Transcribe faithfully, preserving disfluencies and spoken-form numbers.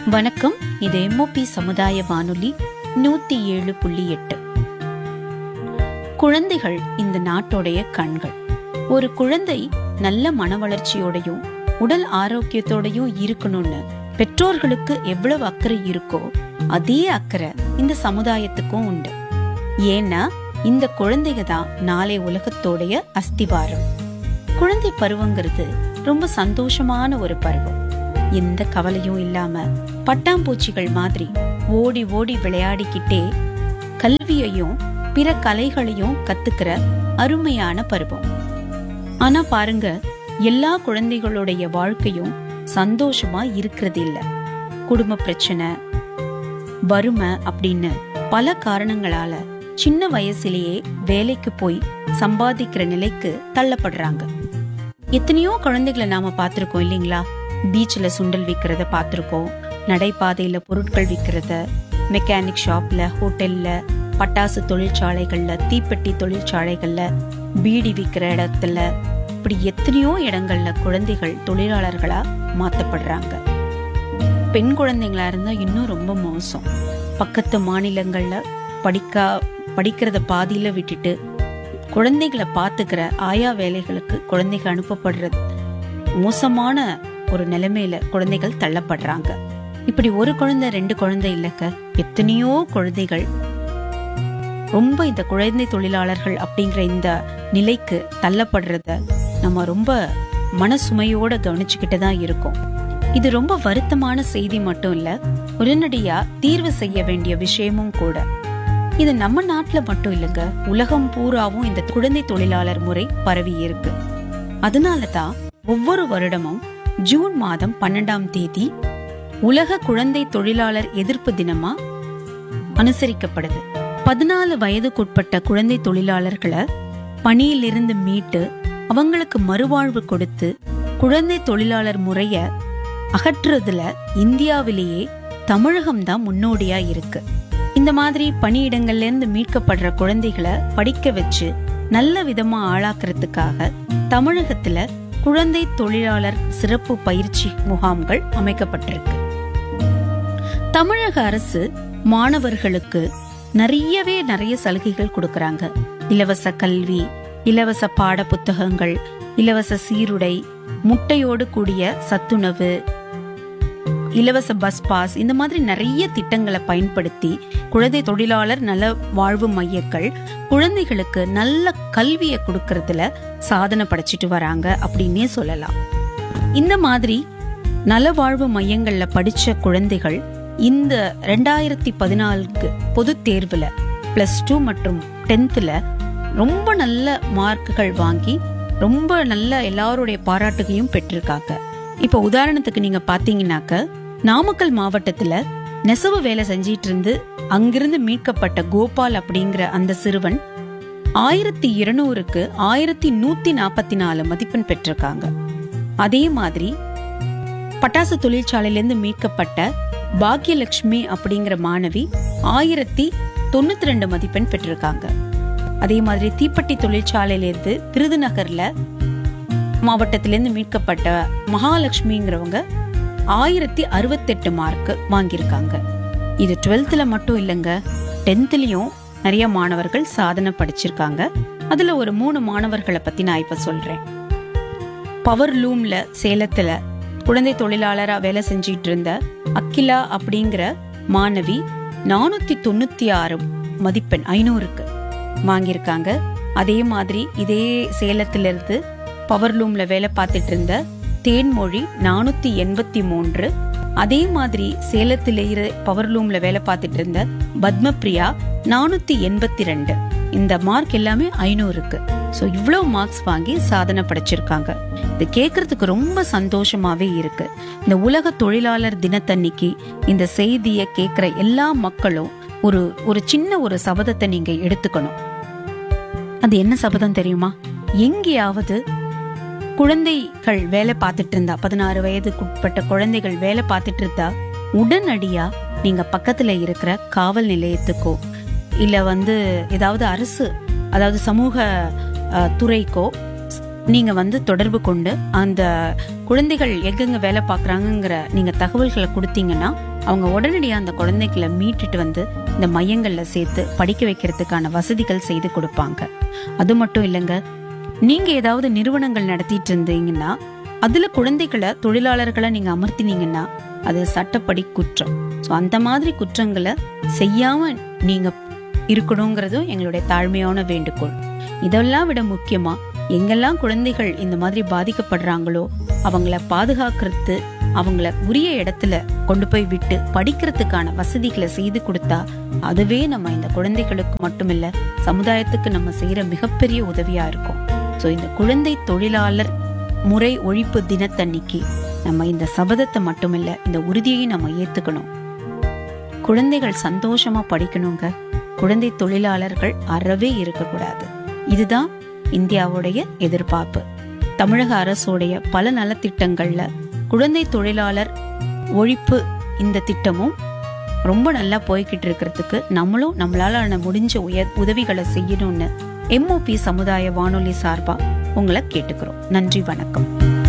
வணக்கம். இது எம்ஓபி சமுதாய வானொலி நூத்தி ஏழு புள்ளி எட்டு. குழந்தைகள் இந்த நாட்டோடைய கண்கள். ஒரு குழந்தை நல்ல மன வளர்ச்சியோடையும் உடல் ஆரோக்கியத்தோடையும் இருக்கணும்னு பெற்றோர்களுக்கு எவ்வளவு அக்கறை இருக்கோ அதே அக்கறை இந்த சமுதாயத்துக்கும் உண்டு. ஏன்னா இந்த குழந்தைங்க தான் நாளை உலகத்தோடைய அஸ்திவாரம். குழந்தை பருவங்கிறது ரொம்ப சந்தோஷமான ஒரு பருவம். எந்த கவலையும் இல்லாம பட்டாம்பூச்சிகள் மாதிரி ஓடி ஓடி விளையாடிக்கிட்டே கல்வியையும் பிற கலைகளையும் கத்துக்கிற அருமையான பருவம். ஆனா பாருங்க, எல்லா குழந்தைகளுடைய வாழ்க்கையும் சந்தோஷமா இருக்கிறது இல்ல. குடும்ப பிரச்சனை, வறுமை அப்படின்னு பல காரணங்களால சின்ன வயசுலயே வேலைக்கு போய் சம்பாதிக்கிற நிலைக்கு தள்ளப்படுறாங்க. எத்தனையோ குழந்தைகளை நாம பார்த்திருக்கோம் இல்லைங்களா? பீச்ல சுண்டல் விற்கிறத பார்த்திருக்கோம், நடைபாதையில பொருட்கள் விற்கிறத, மெக்கானிக் ஷாப்ல, ஹோட்டல்ல, பட்டாசு தொழிற்சாலைகள்ல, தீப்பெட்டி தொழிற்சாலைகள்ல, பீடி விற்கிற இடத்துல, இப்படி எத்தனையோ இடங்கள்ல குழந்தைகள் தொழிலாளர்களா மாத்தப்படுறாங்க. பெண் குழந்தைங்களா இருந்தா இன்னும் ரொம்ப மோசம். பக்கத்து மாநிலங்கள்ல படிக்கா படிக்கிறத பாதியில விட்டுட்டு குழந்தைகளை பாத்துக்கிற ஆயா வேலைகளுக்கு குழந்தைகள் அனுப்பப்படுறது மோசமான ஒரு நிலைமையில குழந்தைகள் தள்ளப்படுறாங்க. இப்படி ஒரு குழந்தை ரெண்டு குழந்தை இல்லக்க, எத்தனையோ குழந்தைகள் ரொம்ப இந்த குழந்தை தொழிலாளர்கள் அப்படிங்கிற இந்த நிலைக்கு தள்ளப்படுறத நம்ம ரொம்ப மனசுமையோட கவனிச்சுக்கிட்டு தான் இருக்கோம். இது ரொம்ப வருத்தமான செய்தி மட்டும் இல்ல, உடனடியா தீர்வு செய்ய வேண்டிய விஷயமும் கூட. இது நம்ம நாட்டுல மட்டும் இல்லைங்க, உலகம் பூராவும் இந்த குழந்தை தொழிலாளர் முறை பரவி இருக்கு. அதனாலதான் ஒவ்வொரு வருடமும் ஜூன் மாதம் பன்னெண்டாம் தேதி உலக குழந்தை தொழிலாளர் எதிர்ப்பு தினமா அனுசரிக்கப்படுது. பதினாலு வயதுக்குட்பட்ட குழந்தை தொழிலாளர்களை பணியிலிருந்து மீட்டு அவங்களுக்கு மறுவாழ்வு கொடுத்து குழந்தை தொழிலாளர் முறைய அகற்றுறதுல இந்தியாவிலேயே தமிழகம் தான் முன்னோடியா இருக்கு. இந்த மாதிரி பணியிடங்கள்ல இருந்து மீட்கப்படுற குழந்தைகளை படிக்க வச்சு நல்ல விதமா ஆளாக்குறதுக்காக தமிழகத்துல குழந்தை தொழிலாளர் சிறப்பு பயிற்சி முகாம்கள் அமைக்கப்பட்டிருக்கு. தமிழக அரசு மாணவர்களுக்கு நிறையவே நிறைய சலுகைகள் கொடுக்கறாங்க. இலவச கல்வி, இலவச பாட புத்தகங்கள், இலவச சீருடை, முட்டையோடு கூடிய சத்துணவு, இலவச பஸ் பாஸ், இந்த மாதிரி நிறைய திட்டங்களை பயன்படுத்தி குழந்தை தொழிலாளர் நல வாழ்வு மையங்கள் குழந்தைகளுக்கு நல்ல கல்வியை கொடுக்கறதுல சாதனை படைச்சிட்டு வராங்க அப்படின்னே சொல்லலாம். இந்த மாதிரி நல வாழ்வு மையங்கள்ல படிச்ச குழந்தைகள் இந்த ரெண்டாயிரத்தி பதினாலுக்கு பொது தேர்வுல பிளஸ் டூ மற்றும் டென்த்ல ரொம்ப நல்ல மார்க்குகள் வாங்கி ரொம்ப நல்ல எல்லாருடைய பாராட்டுகையும் பெற்றிருக்காங்க. இப்ப உதாரணத்துக்கு நீங்க பாத்தீங்கன்னாக்க, நாமக்கல் மாவட்டத்துல நெசவு வேலை செஞ்சிட்டு இருந்து அங்கிருந்து மீட்கப்பட்ட கோபால் அப்படிங்கிற அந்த சிறுவன் ஆயிரத்தி இருநூறுக்கு ஆயிரத்தி நூத்தி நாப்பத்தி நாலு மதிப்பெண் பெற்றிருக்காங்க. அதே மாதிரி பட்டாசு தொழிற்சாலையிலிருந்து மீட்கப்பட்ட பாக்யலட்சுமி அப்படிங்கிற மாணவி ஆயிரத்தி தொண்ணூத்தி ரெண்டு மதிப்பெண் பெற்றிருக்காங்க. அதே மாதிரி தீப்பெட்டி தொழிற்சாலையிலிருந்து விருதுநகர்ல மாவட்டத்திலிருந்து மீட்கப்பட்ட மகாலட்சுமிங்கிறவங்க ஆயிரத்தி அறுபத்தி எட்டு மார்க் வாங்கியிருக்காங்க. இது டுவெல்த்ல மட்டும் இல்லைங்க, டென்த்லயும் நிறைய மாணவர்கள் சாதனை படிச்சிருக்காங்க. அதுல ஒரு மூணு மாணவர்களை பத்தி நான் இப்ப சொல்றேன். பவர் லூம்ல சேலத்துல குழந்தை தொழிலாளரா வேலை செஞ்சிட்டு இருந்த அகிலா அப்படிங்கிற மாணவி நானூத்தி தொண்ணூத்தி ஆறு மதிப்பெண் ஐநூறுக்கு வாங்கியிருக்காங்க. அதே மாதிரி இதே சேலத்துல இருந்து பவர் லூம்ல வேலை பார்த்துட்டு இருந்த தேன்மொழி நானூத்தி எண்பத்தி மூன்று, அதே மாதிரி சேலத்தில இரு பவர் லூம்ல வேலை பார்த்துட்டு இருந்த பத்மபிரியா நானூத்தி எண்பத்தி ரெண்டு. இந்த மார்க் எல்லாமே ஐநூறுக்கு. சோ இவ்வளவு மார்க்ஸ் வாங்கி சாதனை படைச்சிருக்காங்க. இது கேட்கறதுக்கு ரொம்ப சந்தோஷமாவே இருக்கு. இந்த உலக தொழிலாளர் தினத்தன்னைக்கு இந்த செய்தியை கேட்கிற எல்லா மக்களும் ஒரு ஒரு சின்ன ஒரு சபதத்தை நீங்க எடுத்துக்கணும். அது என்ன சபதம் தெரியுமா? எங்கேயாவது குழந்தைகள் வேலை பார்த்துட்டு இருந்தா, பதினாறு வயதுக்குட்பட்ட குழந்தைகள் வேலை பார்த்துட்டு இருந்தா உடனடியா நீங்க பக்கத்துல இருக்கிற காவல் நிலையத்துக்கோ இல்ல வந்து ஏதாவது அரசு, அதாவது சமூக துறைக்கோ நீங்க வந்து தொடர்பு கொண்டு அந்த குழந்தைகள் எங்கெங்க வேலை பார்க்கறாங்கங்கிற நீங்க தகவல்களை கொடுத்தீங்கன்னா அவங்க உடனடியா அந்த குழந்தைகளை மீட்டுட்டு வந்து இந்த மையங்கள்ல சேர்த்து படிக்க வைக்கிறதுக்கான வசதிகள் செய்து கொடுப்பாங்க. அது மட்டும் இல்லைங்க, நீங்க ஏதாவது நிறுவனங்கள் நடத்திட்டு இருந்தீங்கன்னா அதுல குழந்தைகளை தொழிலாளர்களை நீங்க அமர்த்தினீங்கன்னா அது சட்டப்படி குற்றம். ஸோ அந்த மாதிரி குற்றங்களை செய்யாம நீங்க இருக்கணுங்கிறதும் எங்களுடைய தாழ்மையான வேண்டுகோள். இதெல்லாம் விட முக்கியமா எங்கெல்லாம் குழந்தைகள் இந்த மாதிரி பாதிக்கப்படுறாங்களோ அவங்கள பாதுகாக்கிறது, அவங்கள உரிய இடத்துல கொண்டு போய் விட்டு படிக்கிறதுக்கான வசதிகளை செய்து கொடுத்தா அதுவே நம்ம இந்த குழந்தைகளுக்கு மட்டுமில்ல சமுதாயத்துக்கு நம்ம செய்யற மிகப்பெரிய உதவியா இருக்கும். ஸோ இந்த குழந்தை தொழிலாளர் முறை ஒழிப்பு தினத்தன்னைக்கு நம்ம இந்த சபதத்தை மட்டுமில்ல இந்த உறுதியை நம்ம ஏத்துக்கணும். குழந்தைகள் சந்தோஷமா படிக்கணுங்க. குழந்தை தொழிலாளர்கள் அறவே இருக்கக்கூடாது. இதுதான் இந்தியாவுடைய எதிர்பார்ப்பு. தமிழக அரசுடைய பல நலத்திட்டங்கள்ல குழந்தை தொழிலாளர் ஒழிப்பு இந்த திட்டமும் ரொம்ப நல்லா போய்கிட்டு இருக்கிறதுக்கு நம்மளும் நம்மளால முடிஞ்ச உய உதவிகளை செய்யணும்னு எம்ஓபி சமுதாய வானொலி சார்பா உங்களை கேட்டுக்கிறோம். நன்றி, வணக்கம்.